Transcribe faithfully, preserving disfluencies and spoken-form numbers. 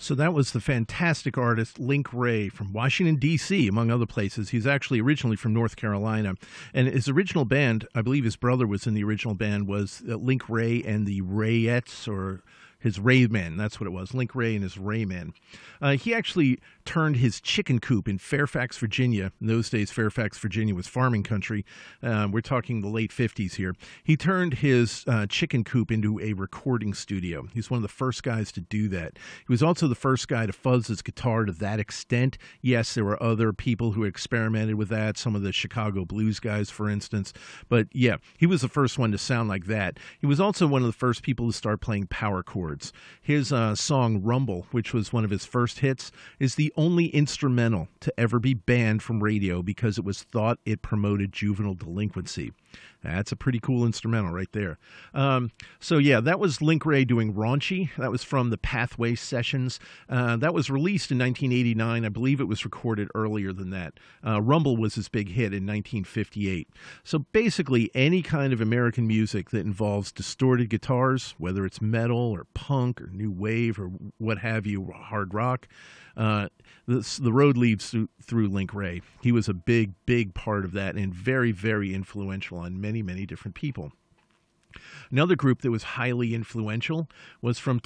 So that was the fantastic artist Link Wray from Washington, D C, among other places. He's actually originally from North Carolina. And his original band, I believe his brother was in the original band, was uh, Link Wray and the Rayettes, or his Raymen. That's what it was, Link Wray and his Raymen. Uh, he actually turned his chicken coop in Fairfax, Virginia. In those days, Fairfax, Virginia was farming country. Uh, we're talking the late fifties here. He turned his uh, chicken coop into a recording studio. He's one of the first guys to do that. He was also the first guy to fuzz his guitar to that extent. Yes, there were other people who experimented with that, some of the Chicago blues guys, for instance. But yeah, he was the first one to sound like that. He was also one of the first people to start playing power chords. His uh, song Rumble, which was one of his first hits, is the only instrumental to ever be banned from radio because it was thought it promoted juvenile delinquency. That's a pretty cool instrumental right there. Um, so yeah, that was Link Wray doing Raunchy. That was from the Pathway Sessions. Uh, that was released in nineteen eighty-nine. I believe it was recorded earlier than that. Uh, Rumble was his big hit in nineteen fifty-eight. So basically any kind of American music that involves distorted guitars, whether it's metal or punk or new wave or what have you, hard rock, uh, the, the road leads through, through Link Wray. He was a big, big part of that and very, very influential on many, many different people. Another group that was highly influential was from